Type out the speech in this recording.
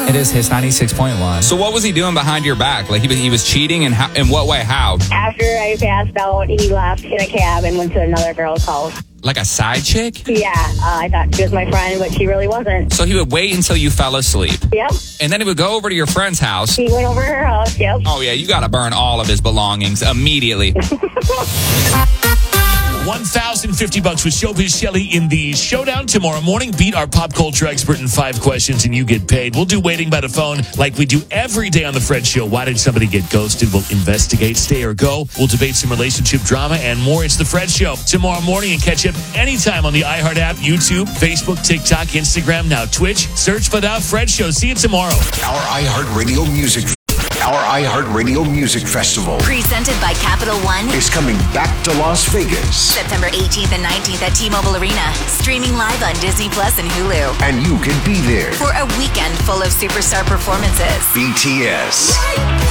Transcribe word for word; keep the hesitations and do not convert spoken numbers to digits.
It is his ninety-six point one. So what was he doing behind your back? Like he was, he was cheating, and how, in what way? How? After I passed out, he left in a cab and went to another girl's house. Like a side chick? Yeah, uh, I thought she was my friend, but she really wasn't. So he would wait until you fell asleep. Yep. And then he would go over to your friend's house. He went over to her house, yep. Oh, yeah, you got to burn all of his belongings immediately. one thousand fifty bucks with Showbiz Shelley in the showdown tomorrow morning. Beat our pop culture expert in five questions and you get paid. We'll do waiting by the phone like we do every day on The Fred Show. Why did somebody get ghosted? We'll investigate, stay or go. We'll debate some relationship drama and more. It's The Fred Show tomorrow morning, and catch up anytime on the iHeart app, YouTube, Facebook, TikTok, Instagram, now Twitch. Search for The Fred Show. See you tomorrow. Our iHeartRadio Music Our iHeartRadio Music Festival, presented by Capital One, is coming back to Las Vegas. September eighteenth and nineteenth at T-Mobile Arena. Streaming live on Disney Plus and Hulu. And you can be there for a weekend full of superstar performances. B T S,